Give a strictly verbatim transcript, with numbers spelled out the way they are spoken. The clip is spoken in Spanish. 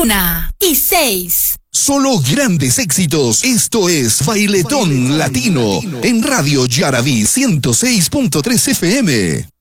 una y seis. Solo grandes éxitos. Esto es Bailetón Latino en Radio Yaraví ciento seis punto tres F M.